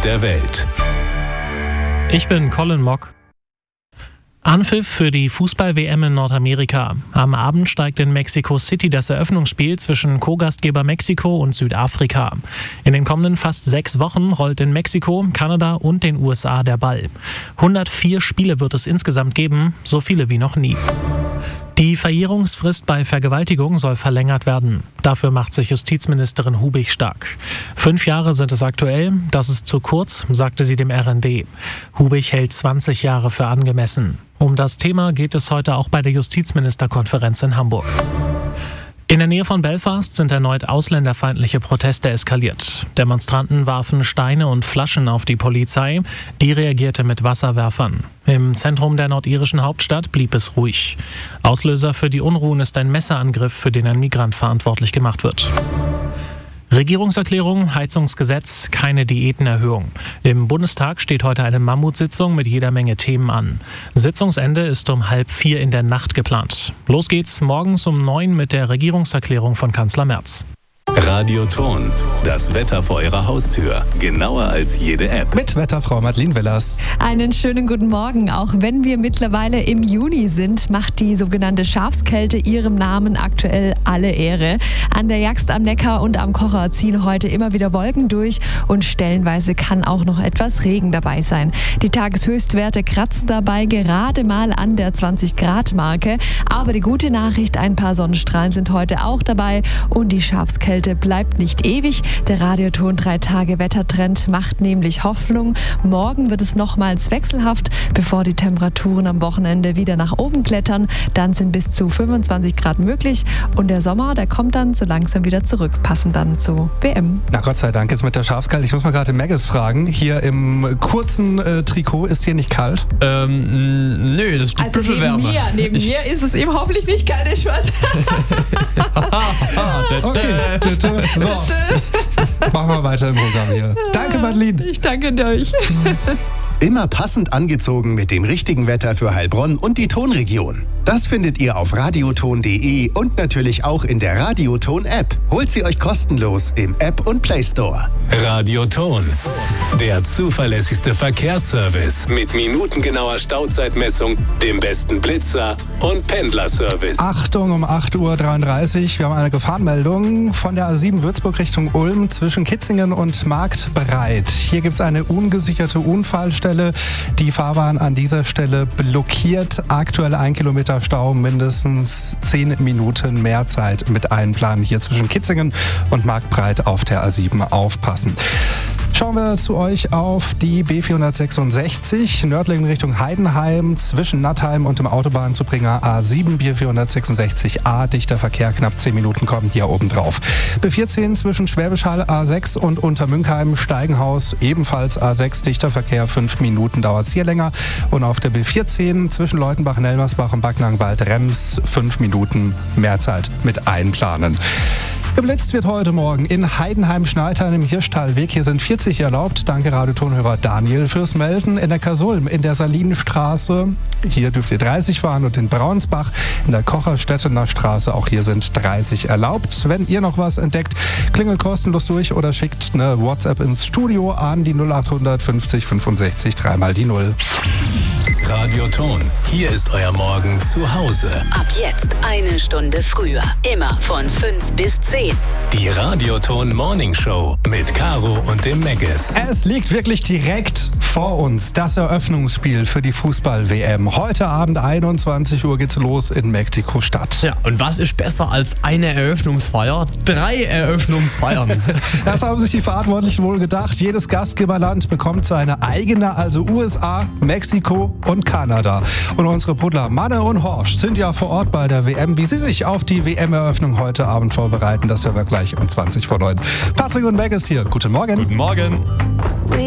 der Welt. Ich bin Colin Mock. Anpfiff für die Fußball-WM in Nordamerika. Am Abend steigt in Mexico City das Eröffnungsspiel zwischen Co-Gastgeber Mexiko und Südafrika. In den kommenden fast 6 Wochen rollt in Mexiko, Kanada und den USA der Ball. 104 Spiele wird es insgesamt geben, so viele wie noch nie. Die Verjährungsfrist bei Vergewaltigung soll verlängert werden. Dafür macht sich Justizministerin Hubig stark. 5 Jahre sind es aktuell, das ist zu kurz, sagte sie dem RND. Hubig hält 20 Jahre für angemessen. Um das Thema geht es heute auch bei der Justizministerkonferenz in Hamburg. In der Nähe von Belfast sind erneut ausländerfeindliche Proteste eskaliert. Demonstranten warfen Steine und Flaschen auf die Polizei, die reagierte mit Wasserwerfern. Im Zentrum der nordirischen Hauptstadt blieb es ruhig. Auslöser für die Unruhen ist ein Messerangriff, für den ein Migrant verantwortlich gemacht wird. Regierungserklärung, Heizungsgesetz, keine Diätenerhöhung. Im Bundestag steht heute eine Mammutsitzung mit jeder Menge Themen an. Sitzungsende ist um 3:30 in der Nacht geplant. Los geht's morgens um 9 mit der Regierungserklärung von Kanzler Merz. Radioton, das Wetter vor Ihrer Haustür. Genauer als jede App. Mit Wetterfrau Madeleine Willers. Einen schönen guten Morgen. Auch wenn wir mittlerweile im Juni sind, macht die sogenannte Schafskälte ihrem Namen aktuell alle Ehre. An der Jagst am Neckar und am Kocher ziehen heute immer wieder Wolken durch und stellenweise kann auch noch etwas Regen dabei sein. Die Tageshöchstwerte kratzen dabei gerade mal an der 20-Grad-Marke. Aber die gute Nachricht, ein paar Sonnenstrahlen sind heute auch dabei und die Schafskälte bleibt nicht ewig. Der Radioton 3-Tage-Wettertrend macht nämlich Hoffnung. Morgen wird es nochmals wechselhaft, bevor die Temperaturen am Wochenende wieder nach oben klettern. Dann sind bis zu 25 Grad möglich und der Sommer, der kommt dann so langsam wieder zurück, passend dann zur WM. Na Gott sei Dank, jetzt mit der Schafskälte. Ich muss mal gerade Maggis fragen. Hier im kurzen Trikot, ist hier nicht kalt? Nö, das ist die Büffelwärme. Neben mir ist es eben hoffentlich nicht kalt, ich weiß. Okay. So, machen wir weiter im Programm hier. Danke, Madeleine. Ich danke euch. Immer passend angezogen mit dem richtigen Wetter für Heilbronn und die Tonregion. Das findet ihr auf radioton.de und natürlich auch in der Radioton-App. Holt sie euch kostenlos im App und Play Store. Radioton, der zuverlässigste Verkehrsservice mit minutengenauer Stauzeitmessung, dem besten Blitzer und Pendlerservice. Achtung, um 8:33 Uhr. Wir haben eine Gefahrenmeldung von der A7 Würzburg Richtung Ulm zwischen Kitzingen und Marktbreit. Hier gibt es eine ungesicherte Unfallstelle. Die Fahrbahn an dieser Stelle blockiert. Aktuell 1 Kilometer Stau, mindestens 10 Minuten mehr Zeit mit einplanen. Hier zwischen Kitzingen und Marktbreit auf der A7 aufpassen. Schauen wir zu euch auf die B466, Nördlingen Richtung Heidenheim, zwischen Nattheim und dem Autobahnzubringer A7, B466A, dichter Verkehr, knapp 10 Minuten kommen hier oben drauf. B14 zwischen Schwäbisch Hall A6 und Untermünkheim, Steigenhaus, ebenfalls A6, dichter Verkehr, 5 Minuten dauert es hier länger. Und auf der B14 zwischen Leutenbach, Nelmersbach und Backnang-Bad-Rems, 5 Minuten mehr Zeit mit einplanen. Geblitzt wird heute Morgen in Heidenheim-Schnaltern im Hirschtalweg. Hier sind 40 erlaubt. Danke Radiotonhörer Daniel fürs Melden. In der Kasulm in der Salinenstraße. Hier dürft ihr 30 fahren und in Braunsbach in der Kocherstädtener Straße. Auch hier sind 30 erlaubt. Wenn ihr noch was entdeckt, klingelt kostenlos durch oder schickt eine WhatsApp ins Studio an die 0800 50 65 3 die 0. Radioton, hier ist euer Morgen zu Hause. Ab jetzt 1 Stunde früher. Immer von 5 bis 10. Die Radioton Morning Show mit Caro und dem Maggis. Es liegt wirklich direkt vor uns das Eröffnungsspiel für die Fußball-WM. Heute Abend 21 Uhr geht's los in Mexiko-Stadt. Ja, und was ist besser als eine Eröffnungsfeier? 3 Eröffnungsfeiern. Das haben sich die Verantwortlichen wohl gedacht. Jedes Gastgeberland bekommt seine eigene, also USA, Mexiko und Kanada. Und unsere Buddler Manne und Horst sind ja vor Ort bei der WM. Wie sie sich auf die WM-Eröffnung heute Abend vorbereiten, das hören wir gleich um 20 vor 9. Patrick und Maggis hier. Guten Morgen. Guten Morgen.